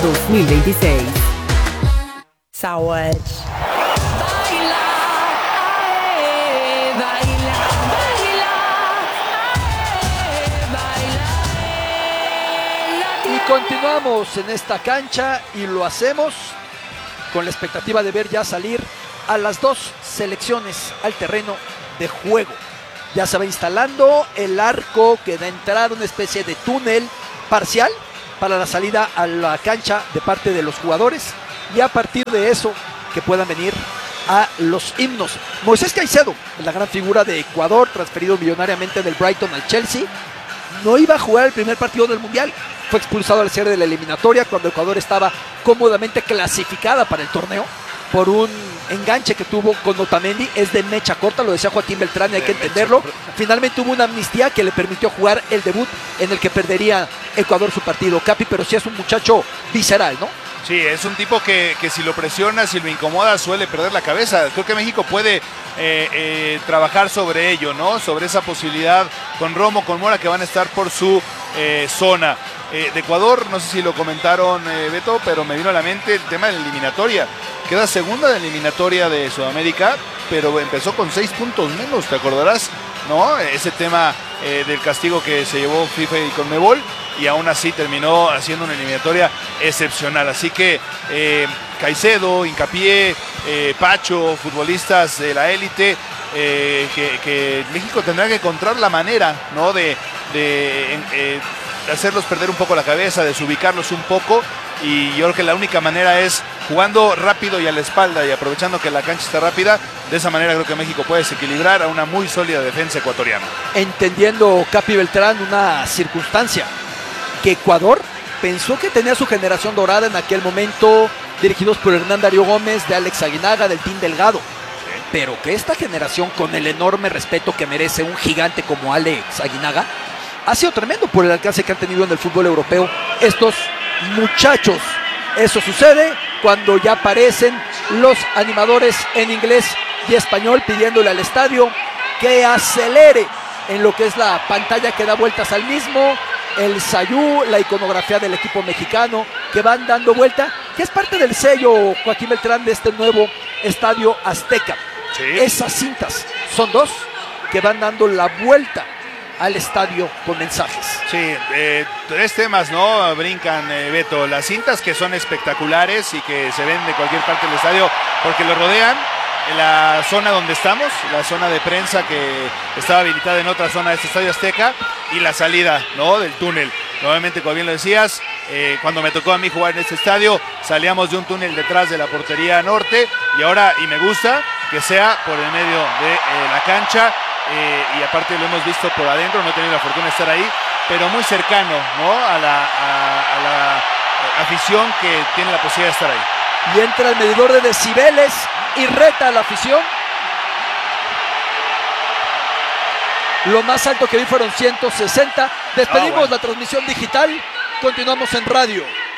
2026. Sawatch. Y continuamos en esta cancha y lo hacemos con la expectativa de ver ya salir a las dos selecciones al terreno de juego. Ya se va instalando el arco que da entrada, una especie de túnel parcial para la salida a la cancha de parte de los jugadores, y a partir de eso que puedan venir a los himnos. Moisés Caicedo, la gran figura de Ecuador, transferido millonariamente del Brighton al Chelsea, no iba a jugar el primer partido del Mundial. Fue expulsado al cierre de la eliminatoria cuando Ecuador estaba cómodamente clasificada para el torneo por un enganche que tuvo con Otamendi. Es de mecha corta, lo decía Joaquín Beltrán, y hay que entenderlo. Finalmente hubo una amnistía que le permitió jugar el debut en el que perdería Ecuador su partido. Capi, pero sí es un muchacho visceral, ¿no? Sí, es un tipo que si lo presiona, si lo incomoda, suele perder la cabeza. Creo que México puede trabajar sobre ello, ¿no? Sobre esa posibilidad con Romo, con Mora, que van a estar por su zona. De Ecuador, no sé si lo comentaron, Beto, pero me vino a la mente el tema de la eliminatoria. Queda segunda de la eliminatoria de Sudamérica, pero empezó con 6 puntos menos, ¿te acordarás? ¿No? Ese tema del castigo que se llevó FIFA y Conmebol, y aún así terminó haciendo una eliminatoria excepcional. Así que Caicedo, Hincapié, Pacho, futbolistas de la élite, que México tendrá que encontrar la manera, ¿no? de hacerlos perder un poco la cabeza, desubicarlos un poco, y yo creo que la única manera es jugando rápido y a la espalda y aprovechando que la cancha está rápida. De esa manera creo que México puede desequilibrar a una muy sólida defensa ecuatoriana. Entendiendo, Capi Beltrán, una circunstancia que Ecuador pensó que tenía su generación dorada en aquel momento, dirigidos por Hernán Darío Gómez, de Alex Aguinaga, del Team Delgado, pero que esta generación, con el enorme respeto que merece un gigante como Alex Aguinaga, ha sido tremendo por el alcance que han tenido en el fútbol europeo estos muchachos. Eso sucede cuando ya aparecen los animadores en inglés y español pidiéndole al estadio que acelere en lo que es la pantalla que da vueltas al mismo, el sayú, la iconografía del equipo mexicano, que van dando vuelta, que es parte del sello, Joaquín Beltrán, de este nuevo Estadio Azteca. Sí. Esas cintas son dos que van dando la vuelta al estadio con mensajes. Sí, 3 temas, ¿no? Brincan, Beto. Las cintas, que son espectaculares y que se ven de cualquier parte del estadio porque lo rodean. La zona donde estamos, la zona de prensa que estaba habilitada en otra zona de este Estadio Azteca, y la salida, ¿no? Del túnel. Nuevamente, como bien lo decías, cuando me tocó a mí jugar en este estadio, salíamos de un túnel detrás de la portería norte, y me gusta que sea por el medio de la cancha. Y aparte lo hemos visto por adentro, no he tenido la fortuna de estar ahí, pero muy cercano, ¿no? a la afición que tiene la posibilidad de estar ahí. Y entra el medidor de decibeles y reta a la afición. Lo más alto que vi fueron 160. Despedimos la transmisión digital, continuamos en radio.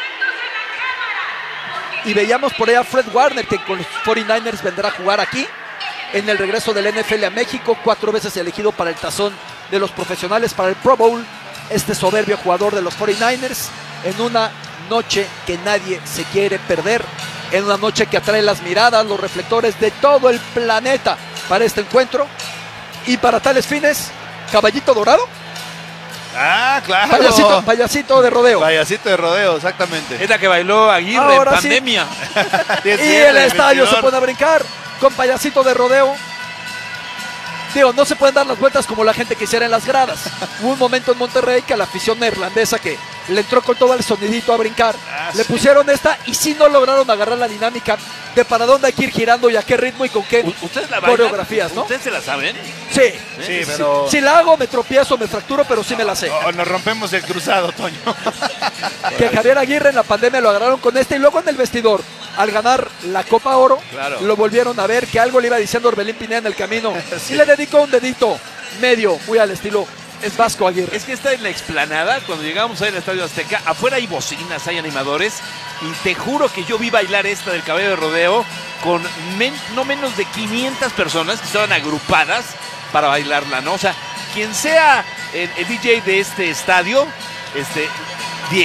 Y veíamos por ahí a Fred Warner, que con los 49ers vendrá a jugar aquí en el regreso del NFL a México, 4 veces elegido para el tazón de los profesionales, para el Pro Bowl. Este soberbio jugador de los 49ers, en una noche que nadie se quiere perder, en una noche que atrae las miradas, los reflectores de todo el planeta para este encuentro. Y para tales fines, caballito dorado. Ah, claro. Payasito de rodeo. Payasito de rodeo, exactamente. Es la que bailó Aguirre ahora en pandemia. Sí. Y el estadio se pone a brincar con payasito de rodeo. Digo, no se pueden dar las vueltas como la gente quisiera en las gradas. Hubo un momento en Monterrey que a la afición neerlandesa, que le entró con todo el sonidito a brincar, le pusieron esta, y sí no lograron agarrar la dinámica de para dónde hay que ir girando y a qué ritmo y con qué coreografías, ¿no? ¿Ustedes se la saben? Sí, pero... Si la hago, me tropiezo, me fracturo, pero sí me la sé. O nos rompemos el cruzado, Toño. Que Javier Aguirre en la pandemia lo agarraron con este, y luego en el vestidor, al ganar la Copa Oro, lo volvieron a ver, que algo le iba diciendo Orbelín Pineda en el camino, y le dedicó un dedito medio, muy al estilo es Vasco Aguirre. Es que está en la explanada, cuando llegamos ahí al Estadio Azteca, afuera hay bocinas, hay animadores, y te juro que yo vi bailar esta del cabello de rodeo con no menos de 500 personas que estaban agrupadas para bailarla, ¿no? O sea, quien sea el DJ de este estadio, 10.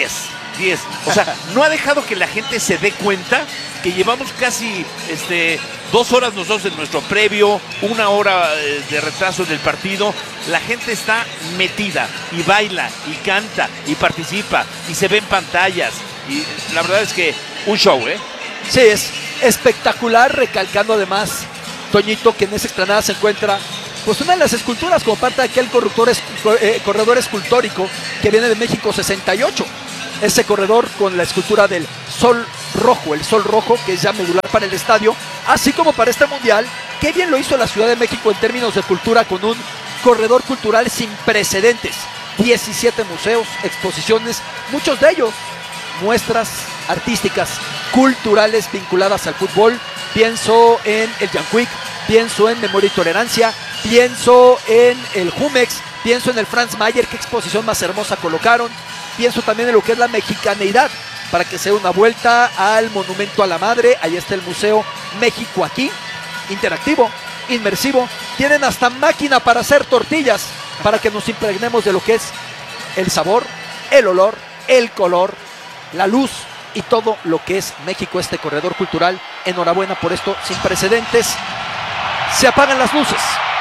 10. O sea, no ha dejado que la gente se dé cuenta que llevamos casi 2 horas nosotros en nuestro previo, 1 hora de retraso en el partido. La gente está metida y baila y canta y participa y se ve en pantallas. Y la verdad es que un show, ¿eh? Sí, es espectacular, recalcando además, Toñito, que en esa explanada se encuentra pues una de las esculturas como parte de aquel corredor escultórico que viene de México 68. Ese corredor con la escultura del sol rojo, el sol rojo que es ya medular para el estadio, así como para este mundial. Qué bien lo hizo la Ciudad de México en términos de cultura, con un corredor cultural sin precedentes. 17 museos, exposiciones, muchos de ellos muestras artísticas, culturales vinculadas al fútbol. Pienso en el Yanquic, pienso en Memoria y Tolerancia, pienso en el Jumex, pienso en el Franz Mayer, qué exposición más hermosa colocaron. Pienso también en lo que es la mexicaneidad, para que sea una vuelta al Monumento a la Madre. Ahí está el Museo México Aquí, interactivo, inmersivo. Tienen hasta máquina para hacer tortillas, para que nos impregnemos de lo que es el sabor, el olor, el color, la luz y todo lo que es México, este corredor cultural. Enhorabuena por esto sin precedentes. Se apagan las luces.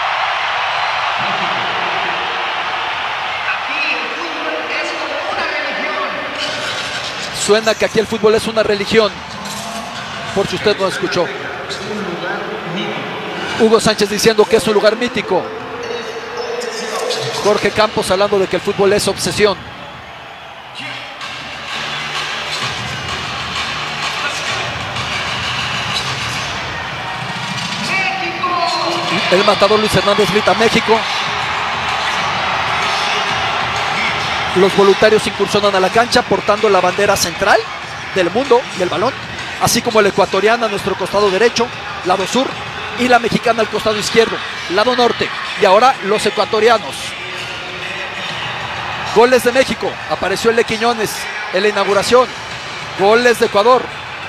Suena que aquí el fútbol es una religión, por si usted no escuchó. Hugo Sánchez diciendo que es un lugar mítico. Jorge Campos hablando de que el fútbol es obsesión. El matador Luis Hernández grita México. Los voluntarios incursionan a la cancha portando la bandera central del mundo y el balón, así como la ecuatoriana a nuestro costado derecho, lado sur, y la mexicana al costado izquierdo, lado norte. Y ahora los ecuatorianos. Goles de México. Apareció el de Quiñones en la inauguración. Goles de Ecuador.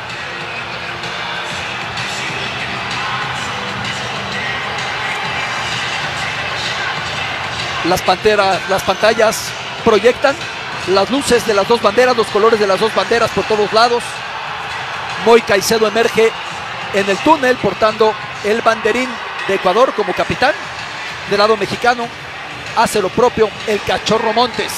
Las pantallas proyectan las luces de las dos banderas, los colores de las dos banderas por todos lados. Moy Caicedo emerge en el túnel portando el banderín de Ecuador como capitán. Del lado mexicano hace lo propio el Cachorro Montes.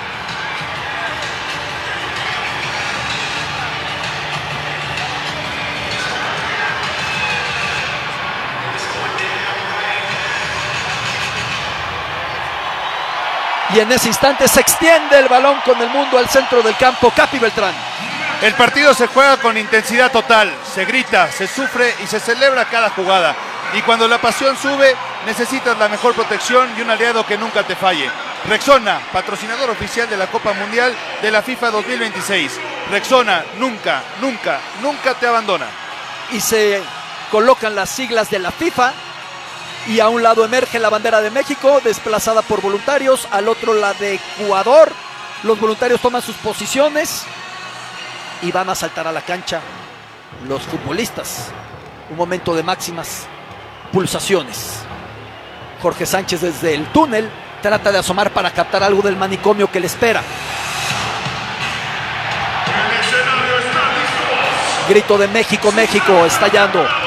Y en ese instante se extiende el balón con el mundo al centro del campo. Capi Beltrán. El partido se juega con intensidad total, se grita, se sufre y se celebra cada jugada. Y cuando la pasión sube, necesitas la mejor protección y un aliado que nunca te falle. Rexona, patrocinador oficial de la Copa Mundial de la FIFA 2026. Rexona nunca, nunca, nunca te abandona. Y se colocan las siglas de la FIFA. Y a un lado emerge la bandera de México, desplazada por voluntarios. Al otro la de Ecuador. Los voluntarios toman sus posiciones y van a saltar a la cancha los futbolistas. Un momento de máximas pulsaciones. Jorge Sánchez desde el túnel trata de asomar para captar algo del manicomio que le espera. Grito de México, México, estallando.